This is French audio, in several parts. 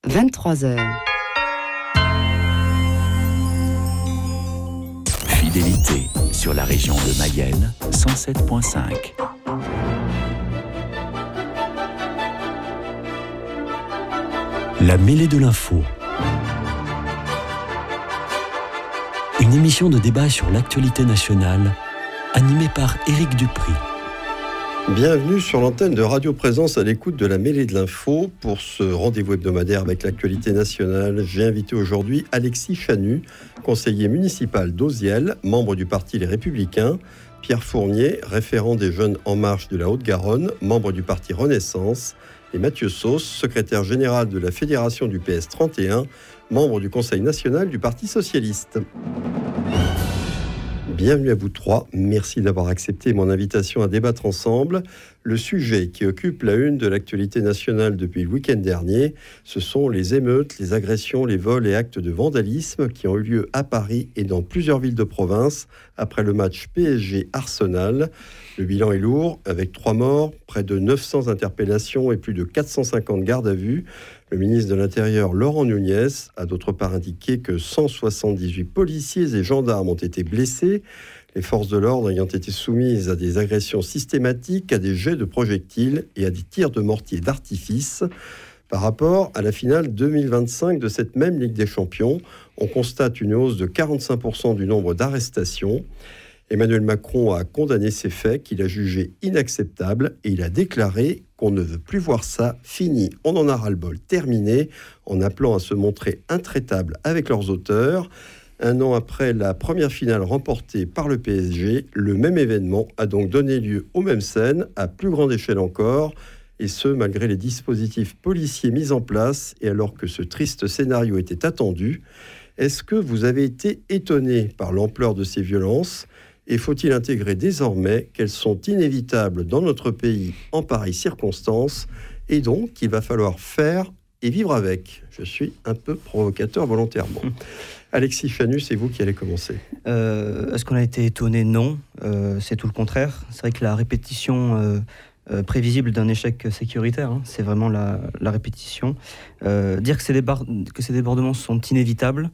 23h. Fidélité sur la région de Mayenne, 107.5. La mêlée de l'info. Une émission de débat sur l'actualité nationale, animée par Éric Dupry. Bienvenue sur l'antenne de Radio Présence à l'écoute de la mêlée de l'info. Pour ce rendez-vous hebdomadaire avec l'actualité nationale, j'ai invité aujourd'hui Alexis Chanu, conseiller municipal d'Auziel, membre du parti Les Républicains, Pierre Fournier, référent des Jeunes En Marche de la Haute-Garonne, membre du parti Renaissance, et Mathieu Sauce, secrétaire général de la Fédération du PS 31, membre du Conseil national du Parti socialiste. Bienvenue à vous trois. Merci d'avoir accepté mon invitation à débattre ensemble. Le sujet qui occupe la une de l'actualité nationale depuis le week-end dernier, ce sont les émeutes, les agressions, les vols et actes de vandalisme qui ont eu lieu à Paris et dans plusieurs villes de province après le match PSG-Arsenal. Le bilan est lourd, avec 3 morts, près de 900 interpellations et plus de 450 gardes à vue. Le ministre de l'Intérieur, Laurent Nunez, a d'autre part indiqué que 178 policiers et gendarmes ont été blessés, les forces de l'ordre ayant été soumises à des agressions systématiques, à des jets de projectiles et à des tirs de mortier d'artifice. Par rapport à la finale 2025 de cette même Ligue des Champions, on constate une hausse de 45% du nombre d'arrestations. Emmanuel Macron a condamné ces faits qu'il a jugés inacceptables et il a déclaré qu'on ne veut plus voir ça, fini, on en a ras-le-bol, terminé, en appelant à se montrer intraitables avec leurs auteurs. 1 an après la première finale remportée par le PSG, le même événement a donc donné lieu aux mêmes scènes, à plus grande échelle encore, et ce, malgré les dispositifs policiers mis en place et alors que ce triste scénario était attendu. Est-ce que vous avez été étonné par l'ampleur de ces violences ? Et faut-il intégrer désormais qu'elles sont inévitables dans notre pays en pareilles circonstances et donc qu'il va falloir faire et vivre avec ? Je suis un peu provocateur volontairement. Alexis Chanu, c'est vous qui allez commencer. Est-ce qu'on a été étonné ? Non, c'est tout le contraire. C'est vrai que la répétition prévisible d'un échec sécuritaire, c'est vraiment la répétition. Dire que ces débordements sont inévitables,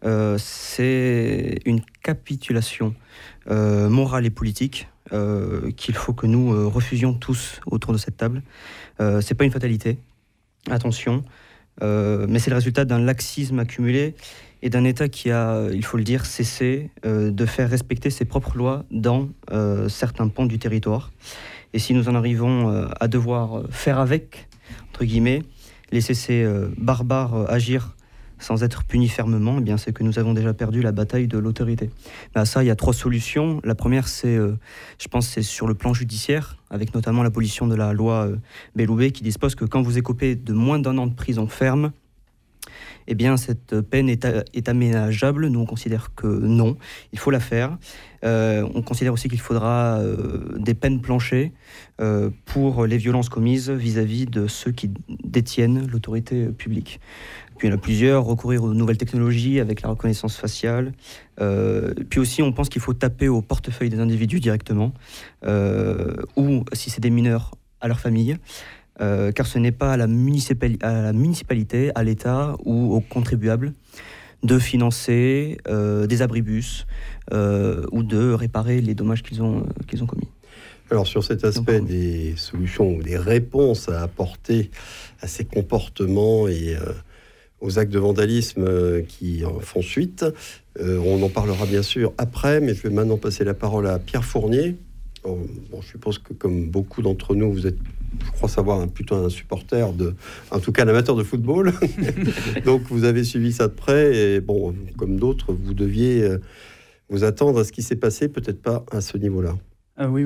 c'est une capitulation morale et politique qu'il faut que nous refusions tous autour de cette table. C'est pas une fatalité, attention, mais c'est le résultat d'un laxisme accumulé et d'un État qui a, il faut le dire, cessé de faire respecter ses propres lois dans certains pans du territoire. Et si nous en arrivons à devoir faire avec, entre guillemets, laisser ces barbares agir sans être punis fermement, eh bien, c'est que nous avons déjà perdu la bataille de l'autorité. À ça, il y a 3 solutions. La première, je pense, c'est sur le plan judiciaire, avec notamment l'abolition de la loi Belloubet, qui dispose que quand vous écopez de moins d'1 an de prison ferme, eh bien, cette peine est aménageable. Nous, on considère que non, il faut la faire. On considère aussi qu'il faudra des peines planchées pour les violences commises vis-à-vis de ceux qui détiennent l'autorité publique. Puis il y en a plusieurs, recourir aux nouvelles technologies avec la reconnaissance faciale. Puis aussi, on pense qu'il faut taper au portefeuille des individus directement, ou, si c'est des mineurs, à leur famille. Car ce n'est pas à la municipalité, à l'État ou aux contribuables de financer des abribus ou de réparer les dommages qu'ils ont commis. Alors sur cet aspect des solutions ou des réponses à apporter à ces comportements et aux actes de vandalisme qui en font suite, on en parlera bien sûr après, mais je vais maintenant passer la parole à Pierre Fournier. Bon, je suppose que comme beaucoup d'entre nous, vous êtes, je crois savoir, plutôt un supporter en tout cas un amateur de football. Donc vous avez suivi ça de près et bon, comme d'autres, vous deviez vous attendre à ce qui s'est passé, peut-être pas à ce niveau-là. Oui.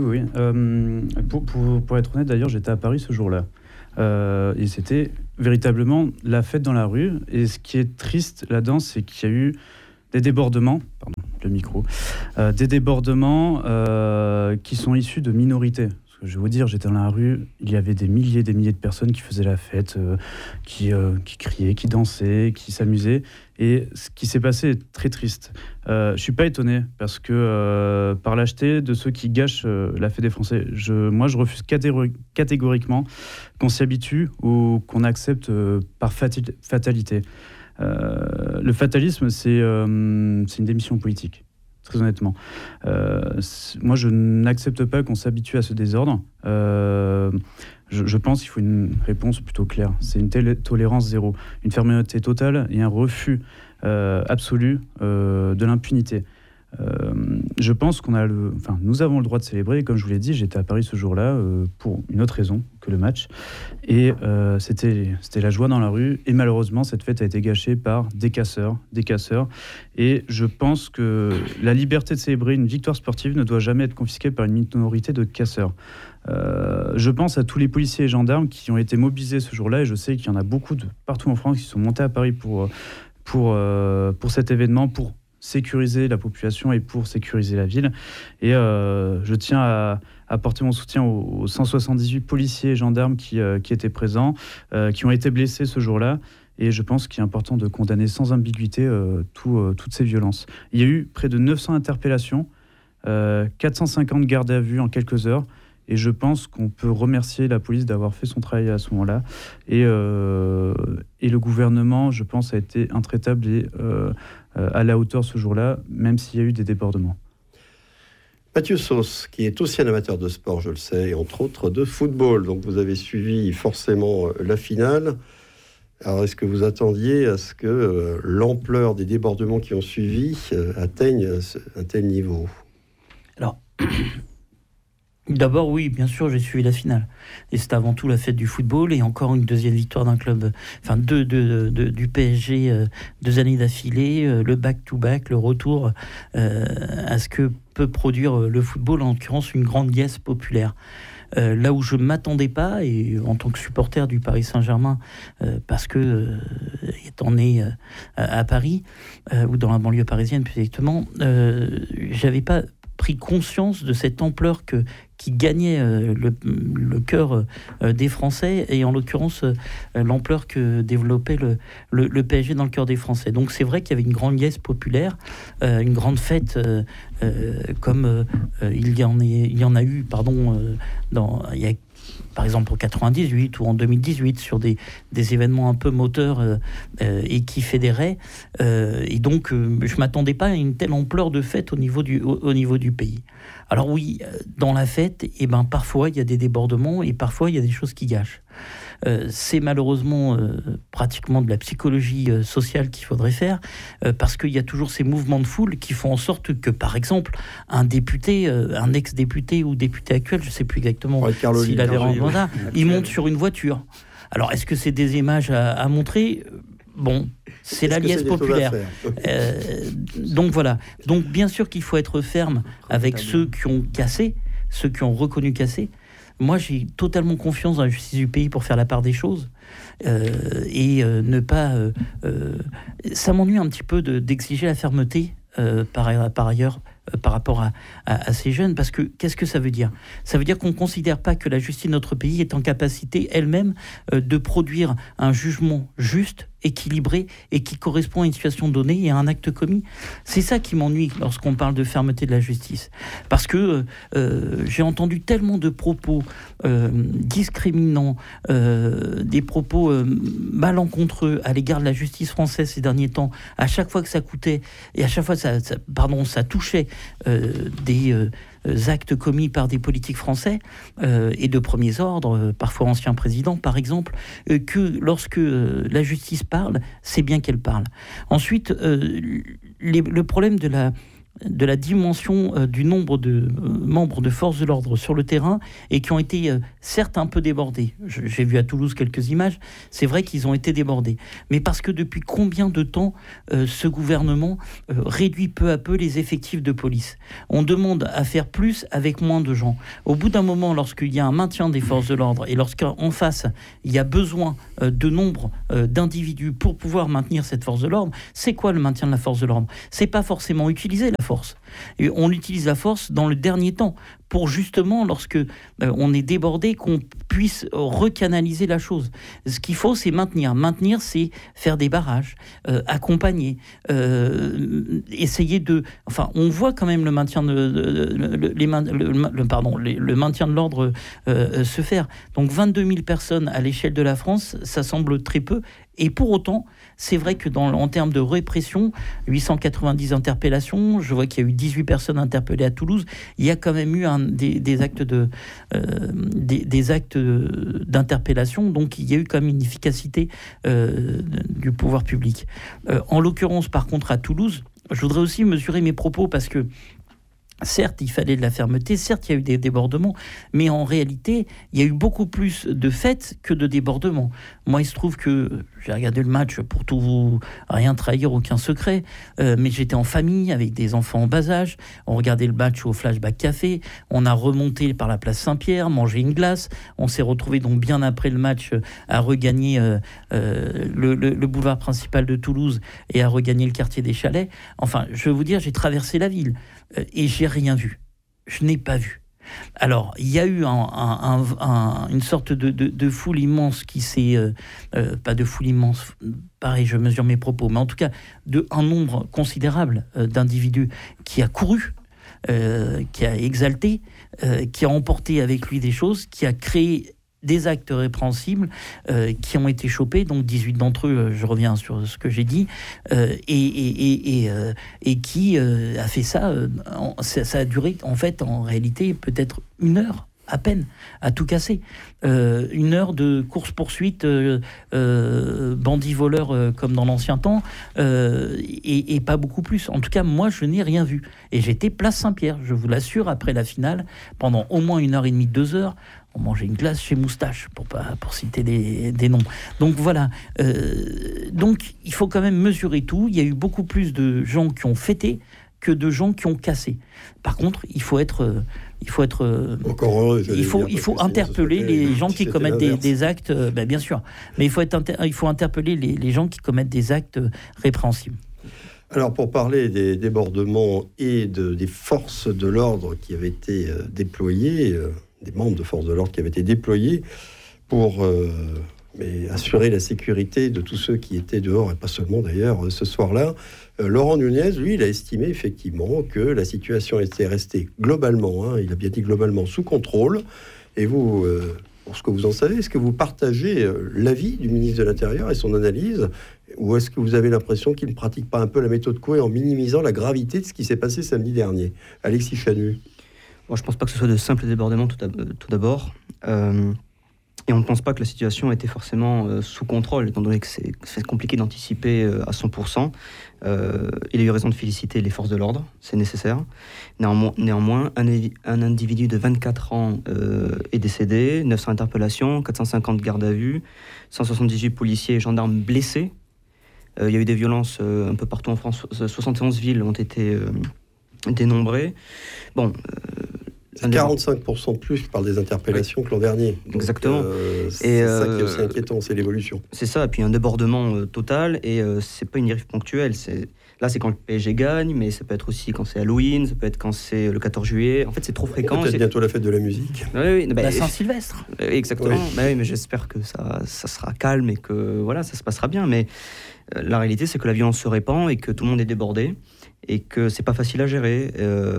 Pour être honnête, d'ailleurs, j'étais à Paris ce jour-là. Et c'était véritablement la fête dans la rue. Et ce qui est triste là-dedans, c'est qu'il y a eu des débordements, des débordements qui sont issus de minorités. que je vais vous dire, j'étais dans la rue, il y avait des milliers de personnes qui faisaient la fête, qui criaient, qui dansaient, qui s'amusaient. Et ce qui s'est passé est très triste. Je ne suis pas étonné parce que par lâcheté de ceux qui gâchent la fête des Français, moi je refuse catégoriquement qu'on s'y habitue ou qu'on accepte par fatalité. Le fatalisme, c'est une démission politique. Très honnêtement. Moi, je n'accepte pas qu'on s'habitue à ce désordre. Je pense qu'il faut une réponse plutôt claire. C'est une tolérance zéro, une fermeté totale et un refus absolu de l'impunité. Je pense nous avons le droit de célébrer. Et comme je vous l'ai dit, j'étais à Paris ce jour-là pour une autre raison que le match. Et c'était la joie dans la rue. Et malheureusement, cette fête a été gâchée par des casseurs. Et je pense que la liberté de célébrer une victoire sportive ne doit jamais être confisquée par une minorité de casseurs. Je pense à tous les policiers et gendarmes qui ont été mobilisés ce jour-là. Et je sais qu'il y en a beaucoup partout en France qui sont montés à Paris pour cet événement, pour sécuriser la population et pour sécuriser la ville. Et je tiens à apporter mon soutien aux 178 policiers et gendarmes qui étaient présents, qui ont été blessés ce jour-là. Et je pense qu'il est important de condamner sans ambiguïté toutes ces violences. Il y a eu près de 900 interpellations, 450 gardes à vue en quelques heures. Et je pense qu'on peut remercier la police d'avoir fait son travail à ce moment-là. Et le gouvernement, je pense, a été intraitable et à la hauteur ce jour-là, même s'il y a eu des débordements. Mathieu Sauce, qui est aussi un amateur de sport, je le sais, et entre autres de football. Donc vous avez suivi forcément la finale. Alors est-ce que vous attendiez à ce que l'ampleur des débordements qui ont suivi atteigne un tel niveau ? Alors... D'abord, oui, bien sûr, j'ai suivi la finale. Et c'est avant tout la fête du football et encore une deuxième victoire d'un club, du PSG, 2 années d'affilée, le back-to-back, le retour à ce que peut produire le football, en l'occurrence une grande liesse populaire. Là où je ne m'attendais pas, et en tant que supporter du Paris Saint-Germain, parce que, étant né à Paris, ou dans la banlieue parisienne plus exactement, j'avais pas pris conscience de cette ampleur qui gagnait le cœur des Français, et en l'occurrence l'ampleur que développait le PSG dans le cœur des Français. Donc c'est vrai qu'il y avait une grande liesse populaire, une grande fête comme il y en a eu, il y a par exemple en 98 ou en 2018 sur des événements un peu moteurs et qui fédéraient. Et donc, je ne m'attendais pas à une telle ampleur de fête au niveau du pays. Alors oui, dans la fête, parfois il y a des débordements et parfois il y a des choses qui gâchent. C'est malheureusement pratiquement de la psychologie sociale qu'il faudrait faire, parce qu'il y a toujours ces mouvements de foule qui font en sorte que, par exemple, un député, un ex-député ou député actuel, je ne sais plus exactement s'il avait rendu mandat, il monte sur une voiture. Alors, est-ce que c'est des images à montrer ? Bon, c'est la liesse populaire. Donc voilà. Donc bien sûr qu'il faut être ferme avec ceux qui ont cassé, ceux qui ont reconnu casser. Moi, j'ai totalement confiance dans la justice du pays pour faire la part des choses et ne pas... ça m'ennuie un petit peu d'exiger la fermeté par ailleurs par rapport à ces jeunes, parce que qu'est-ce que ça veut dire ? Ça veut dire qu'on ne considère pas que la justice de notre pays est en capacité elle-même de produire un jugement juste, équilibré et qui correspond à une situation donnée et à un acte commis. C'est ça qui m'ennuie lorsqu'on parle de fermeté de la justice. Parce que j'ai entendu tellement de propos discriminants, des propos malencontreux à l'égard de la justice française ces derniers temps, à chaque fois que ça coûtait, et à chaque fois ça touchait des actes commis par des politiques français et de premiers ordres, parfois anciens présidents par exemple, que lorsque la justice parle, c'est bien qu'elle parle. Ensuite, le problème de la dimension du nombre de membres de forces de l'ordre sur le terrain et qui ont été certes un peu débordés. J'ai vu à Toulouse quelques images, c'est vrai qu'ils ont été débordés. Mais parce que depuis combien de temps ce gouvernement réduit peu à peu les effectifs de police ? On demande à faire plus avec moins de gens. Au bout d'un moment, lorsqu'il y a un maintien des forces de l'ordre et lorsqu'en face, il y a besoin de nombre d'individus pour pouvoir maintenir cette force de l'ordre, c'est quoi le maintien de la force de l'ordre ? C'est pas forcément utiliser la force. Et on utilise la force dans le dernier temps pour justement, lorsque on est débordé, qu'on puisse recanaliser la chose. Ce qu'il faut, c'est maintenir. Maintenir, c'est faire des barrages, accompagner, essayer de... Enfin, on voit quand même le maintien le maintien de l'ordre se faire. Donc 22 000 personnes à l'échelle de la France, ça semble très peu. Et pour autant, c'est vrai que en termes de répression, 890 interpellations, je vois qu'il y a eu 18 personnes interpellées à Toulouse, il y a quand même eu des actes d'interpellation, donc il y a eu quand même une efficacité du pouvoir public. En l'occurrence, par contre, à Toulouse, je voudrais aussi mesurer mes propos parce que certes, il fallait de la fermeté, certes, il y a eu des débordements, mais en réalité, il y a eu beaucoup plus de faits que de débordements. Moi, il se trouve que j'ai regardé le match pour rien trahir, aucun secret, mais j'étais en famille avec des enfants en bas âge, on regardait le match au Flashback Café, on a remonté par la place Saint-Pierre, mangé une glace, on s'est retrouvé donc bien après le match à regagner le boulevard principal de Toulouse et à regagner le quartier des Chalets. Enfin, je veux vous dire, j'ai traversé la ville. Et j'ai rien vu. Je n'ai pas vu. Alors, il y a eu une sorte de foule immense qui s'est... pas de foule immense, pareil, je mesure mes propos, mais en tout cas, un nombre considérable d'individus qui a couru, qui a exalté, qui a emporté avec lui des choses, qui a créé des actes répréhensibles qui ont été chopés, donc 18 d'entre eux, je reviens sur ce que j'ai dit, et qui a fait ça, ça a duré en fait en réalité peut-être 1 heure à peine, à tout casser. 1 heure de course-poursuite, bandits-voleurs comme dans l'ancien temps, et pas beaucoup plus. En tout cas, moi, je n'ai rien vu. Et j'étais place Saint-Pierre, je vous l'assure, après la finale, pendant au moins 1h30, 2 heures, on mangeait une glace chez Moustache, pour citer des noms. Donc voilà. Donc il faut quand même mesurer tout. Il y a eu beaucoup plus de gens qui ont fêté que de gens qui ont cassé. Par contre, il faut être encore heureux, il faut interpeller les gens qui commettent des actes, bien sûr, mais il faut interpeller les gens qui commettent des actes répréhensibles. Alors, pour parler des débordements et des forces de l'ordre qui avaient été déployées, des membres de forces de l'ordre qui avaient été déployés pour assurer la sécurité de tous ceux qui étaient dehors, et pas seulement d'ailleurs ce soir-là, Laurent Nunez, lui, il a estimé effectivement que la situation était restée globalement, il a bien dit globalement, sous contrôle. Et vous, pour ce que vous en savez, est-ce que vous partagez l'avis du ministre de l'Intérieur et son analyse, ou est-ce que vous avez l'impression qu'il ne pratique pas un peu la méthode Coué en minimisant la gravité de ce qui s'est passé samedi dernier? Alexis Chanu. Bon, je ne pense pas que ce soit de simples débordements tout d'abord. Et on ne pense pas que la situation était forcément sous contrôle, étant donné que c'est compliqué d'anticiper à 100%. Il a eu raison de féliciter les forces de l'ordre, c'est nécessaire. Néanmoins, un individu de 24 ans est décédé, 900 interpellations, 450 gardes à vue, 178 policiers et gendarmes blessés. Il y a eu des violences un peu partout en France, 71 villes ont été dénombrées. Bon... C'est 45% de plus, je parle des interpellations, que l'an dernier. Donc, exactement. C'est ça qui est aussi inquiétant, c'est l'évolution. C'est ça, et puis un débordement total, et c'est pas une dérive ponctuelle. Là, c'est quand le PSG gagne, mais ça peut être aussi quand c'est Halloween, ça peut être quand c'est le 14 juillet. En fait, c'est trop fréquent. Peut-être bientôt la fête de la musique. Oui, la Saint-Sylvestre. Exactement. Oui. Mais j'espère que ça sera calme et que voilà, ça se passera bien. Mais la réalité, c'est que la violence se répand et que tout le monde est débordé. Et que c'est pas facile à gérer.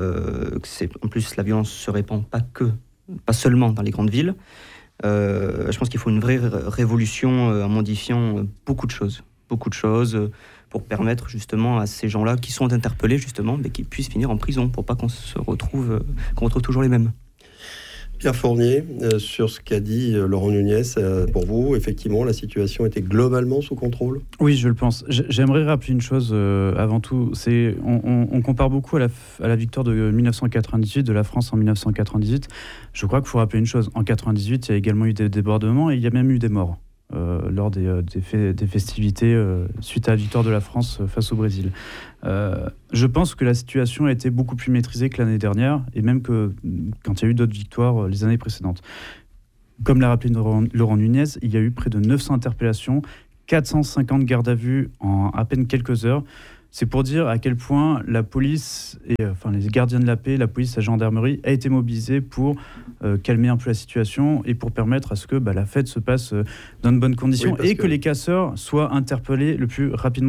En plus, la violence se répand pas seulement dans les grandes villes. Je pense qu'il faut une vraie révolution en modifiant beaucoup de choses pour permettre justement à ces gens-là qui sont interpellés justement, mais qui puissent finir en prison pour pas qu'on retrouve toujours les mêmes. Pierre Fournier, sur ce qu'a dit Laurent Nunez, pour vous, effectivement, la situation était globalement sous contrôle ? Oui, je le pense. J'aimerais rappeler une chose avant tout. On compare beaucoup à la victoire de 1998, de la France en 1998. Je crois qu'il faut rappeler une chose. En 1998, il y a également eu des débordements et il y a même eu des morts lors des festivités suite à la victoire de la France face au Brésil. Je pense que la situation a été beaucoup plus maîtrisée que l'année dernière, et même que quand il y a eu d'autres victoires les années précédentes. Comme l'a rappelé Laurent Nunez, il y a eu près de 900 interpellations, 450 gardes à vue en à peine quelques heures. C'est pour dire à quel point la police, et les gardiens de la paix, la police, la gendarmerie, a été mobilisée pour calmer un peu la situation et pour permettre à ce que la fête se passe dans de bonnes conditions et que les casseurs soient interpellés le plus rapidement